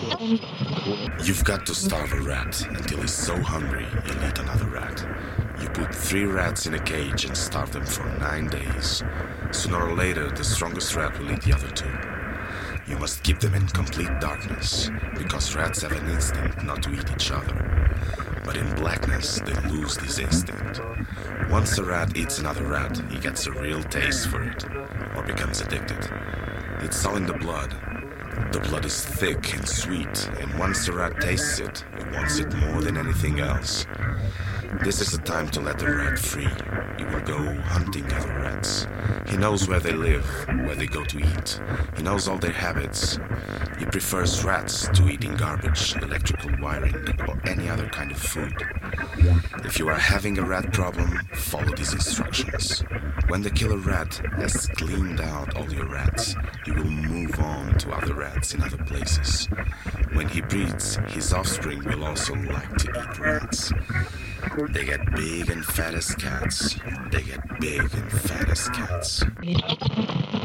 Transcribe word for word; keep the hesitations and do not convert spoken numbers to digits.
You've got to starve a rat until he's so hungry he'll eat another rat. You put three rats in a cage and starve them for nine days. Sooner or later, the strongest rat will eat the other two. You must keep them in complete darkness, because rats have an instinct not to eat each other. But in blackness, they lose this instinct. Once a rat eats another rat, he gets a real taste for it, or becomes addicted. It's all in the blood. The blood is thick and sweet, and once the rat tastes it, he wants it more than anything else. This is the time to let the rat free. He will go hunting other rats. He knows where they live, where they go to eat. He knows all their habits. He prefers rats to eating garbage, electrical wiring, or any other kind of food. If you are having a rat problem, follow these instructions. When the killer rat has cleaned out all your rats, he will move on to other rats in other places. When he breeds, his offspring will also like to eat rats. They get big and fat as cats. They get big and fat as cats.